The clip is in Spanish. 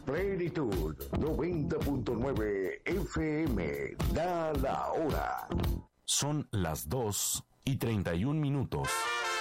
Plenitud 90.9 FM. Da la hora. Son las 2:31.